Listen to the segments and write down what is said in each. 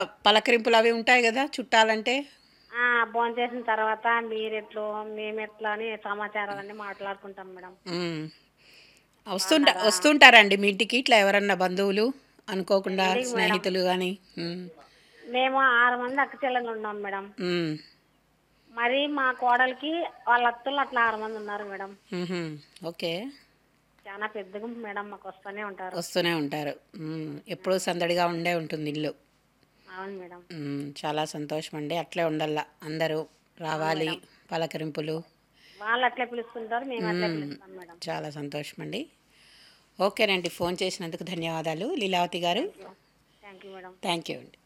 పలకరింపులు అవి ఉంటాయి గదా! చుట్టాలంటే? భోంచేసిన తర్వాత మీరెట్లు, మేమెట్లా అని సమాచారాలన్నీ మాట్లాడుకుంటాం మేడం. హ్మ్. బాగున్నారా? వస్తుంటారండి మీ ఇంటికి ఇట్లా ఎవరన్నా బంధువులు అనుకోకుండా ఎందుకు మేడం? స్నేహితులు గాని? హ్మ్. మేము 6 మంది అక్క చెల్లెలున్నాం మేడం. హ్మ్. మరి మా కోడలికి వాళ్ళ అత్తలు అట్లా 6 మంది ఉన్నారు మేడం. హుహు. ఓకే. చాలా పెద్ద గుంపు మేడం. మాకొస్తూనే ఉంటారు. వస్తూనే ఉంటారు. ఎప్పుడూ సందడిగా ఉండే ఉంటుంది ఇల్లు. అవును మేడం. చాలా సంతోషమండి. అట్లే ఉండల్లా. అందరూ అవును రావాలి, మేడం. పలకరింపులు. వాళ్ళు అట్లే పిలుస్తుంటారు. మేము అట్లే హ్మ్. పిలుస్తాం మేడం. చాలా సంతోషమండి. ఓకేనండి. ఫోన్ చేసినందుకు ధన్యవాదాలు లీలావతి గారు. Thank you. Thank you madam. Thank you అండి.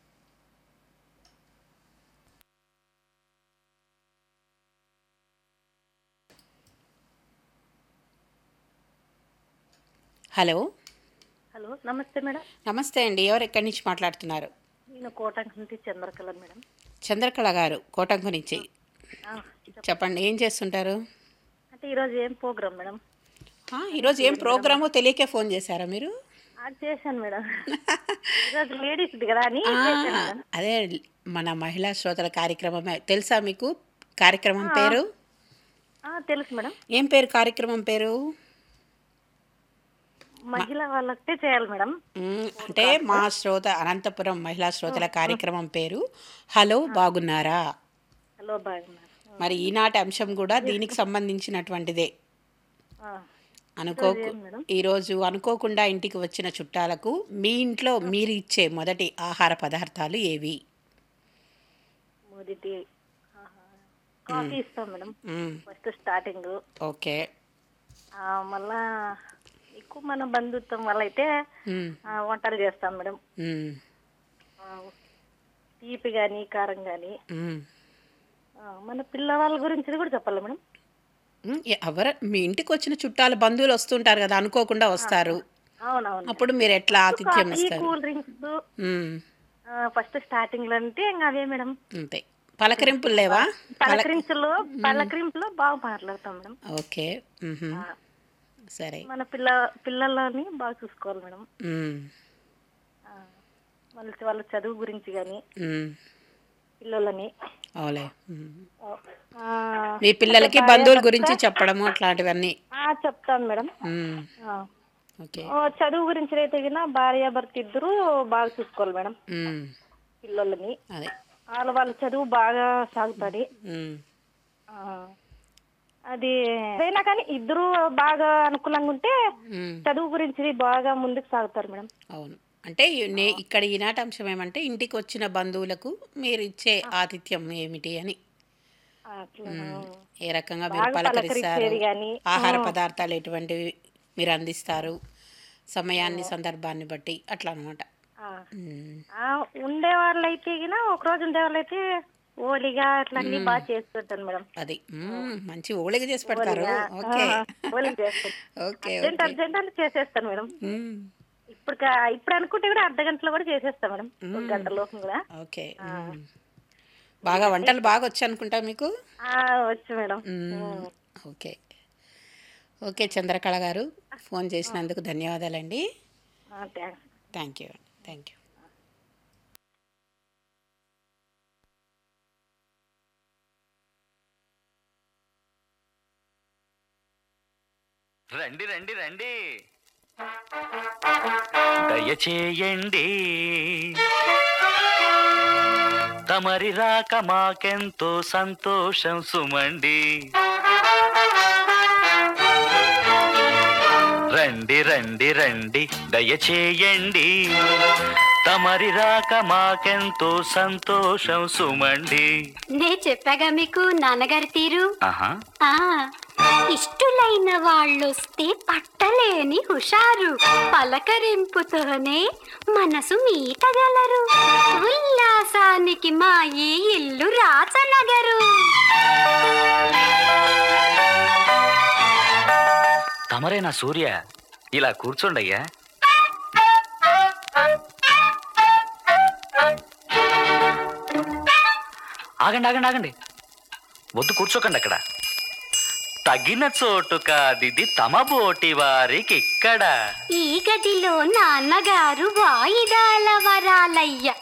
హలో. హలో, నమస్తే మేడం. నమస్తే అండి. ఎవరు ఎక్కడి నుంచి మాట్లాడుతున్నారు? నేను కోటంక నుంచి చంద్రకళ మేడం. చంద్రకళ గారు కోటంకు నుంచి. ఆ, ఆ, చెప్పండి. చెప్పండి ఏం చేస్తుంటారు? అంటే ఈరోజు ఏం ప్రోగ్రామ్ మేడం? ఈరోజు ఏం లేదు మేడం. ప్రోగ్రామో తెలియకే ఫోన్ చేశారా మీరు? చేశాను మేడం. ఈరోజు లేడీస్ది కదా అని ఆ, చేశాను మేడం. అదే మన మహిళా శ్రోతల కార్యక్రమమే. తెలుసా మీకు కార్యక్రమం ఆ, పేరు? తెలుసు మేడం. ఏం పేరు కార్యక్రమం పేరు? మ- మహిళ వాళ్ళకే చేయాలి మేడం. ఫోన్ అంటే కాల్స్. మా శ్రోత అనంతపురం మహిళా శ్రోతల ఆ, కార్యక్రమం పేరు హలో ఆ, బాగున్నారా. హలో బాగున్నారు. మరి ఈనాటి అంశం కూడా దీనికి సంబంధించినటువంటిదే. ఆ, ఈరోజు అనుకోకు ఏం మేడం? ఈరోజు అనుకోకుండా ఇంటికి వచ్చిన చుట్టాలకు మీ ఇంట్లో ఆ, మీరు ఇచ్చే మొదటి ఆహార పదార్థాలు ఏవి? మొదటి ఆహా, మ్మ్. కాఫీ ఇస్తాం మేడం. మ్మ్. First starting. ఓకే. మళ్ళా ఎక్కువ మన బంధుత్వం వల్ల అయితే మ్మ్. వంటలు చేస్తాం మేడం. మ్మ్. ఆ, తీపి కానీ కారం కానీ. మ్మ్. మన పిల్లవాళ్ళ గురించి కూడా చెప్పాలి మేడం. మీ ఇంటికి వచ్చిన చుట్టాలు బంధువులు వస్తుంటారు కదా, అనుకోకుండా ఆ, వస్తారు. అవునవును మేడం. అప్పుడు మీరు ఎట్లా ఫస్ట్ ఆతిథ్యం కాఫీ ఇస్తారు? Cool drinks. మ్మ్. ఫస్ట్ స్టార్టింగ్ లో అంటే ఇంకా అవే మేడం. అంతే. పలకరింపులు లేవా? పలక మ్మ్. పలకరింపులో బాగా మాట్లాడతాం మేడం. ఓకే. మ్హూ. ఆ, సరే. మన పిల్లలని బాగా చూసుకోవాలి మేడం. మ్మ్. ఆ, వాళ్ళ చదువు గురించి కానీ మ్మ్. పిల్లలని. అవులే. మ్మ్. ఆ, మీ అంటే పిల్లలకి భార్య బంధువుల భర్త. గురించి చెప్పడము అట్లాంటివన్నీ. చెప్తాను మేడం. మ్మ్. ఆ, ఓకే. చదువు గురించి అయితే గిన భార్య భర్త ఇద్దరు బాగా చూసుకోవాలి మేడం మ్మ్. పిల్లలని. అదే. వాళ్ళ చదువు బాగా సాగుతుంది. మ్మ్. ఆ, అది ఏదైనా కానీ ఇద్దరు బాగా అనుకూలంగా ఉంటే మ్మ్. చదువు గురించి బాగా ముందుకు సాగుతారు మేడం. అవును. అంటే ఇక్కడ ఈనాటి అంశం ఏమంటే ఇంటికి వచ్చిన బంధువులకు మీరు ఇచ్చే ఆ, ఆతిథ్యం ఏమిటి అని. అట్లా ఏ రకంగా మీరు బాగా పలకరిస్తారు? పలకరించేది కానీ. ఆహార పదార్థాలు ఎటువంటివి మీరు అందిస్తారు? సమయాన్ని సందర్భాన్ని బట్టి అట్లా అనమాట. ఉండే వాళ్ళు అయితే గిన ఒక రోజు ఉండే వాళ్ళు అయితే ఓలిగా అట్లా అన్ని బాగా చేసి పెడతాను మేడం. అది మంచి ఓళిగ చేసి పెడతారు. ఓలిగా. ఓకే. ఓలిగా చేస్తాను. ఓకే. Urgent okay. అర్జెంట్ అని చేసేస్తాను మేడం. మ్మ్. ఇప్పుడు అనుకుంటే కూడా అర్ధ గంటలో కూడా చేసేస్తాను మేడం. ఒక మ్మ్. గంట లోపు కూడా. ఓకే. ఆ, బాగా ఎందుకంటే వంటలు బాగా వచ్చు అనుకుంటా మీకు. వచ్చు మేడం. ఓకే. ఓకే చంద్రకళ గారు, ఫోన్ చేసినందుకు ధన్యవాదాలండి. థ్యాంక్స్. థ్యాంక్ యూ అండి. Thank you. రండి రండి రండి, దయచేయండి, తమరి రాక మాకెంతో సంతోషం సుమండి. రండి రండి రండి, దయచేయండి, తమరి రాక మాకెంతో సంతోషం సుమండి. నే చెప్పాగా మీకు నాన్నగారి తీరు. ఆహా, ఆ ఇష్టులైన వాళ్ళొస్తే పట్టలేని హుషారు, పలకరింపుతోనే మనసు మీటగలరు, ఉల్లాసానికి మా ఈ ఇల్లు రాచనగరు. తమరేనా సూర్య? ఇలా కూర్చోండయ్యా. ఆగండి ఆగండి ఆగండి, వద్దు కూర్చోకండి అక్కడ. తగిన చోటు కాదిది తమ బోటి వారికిక్కడ. ఈ గదిలో నాన్నగారు వాయిదాల వరాలయ్య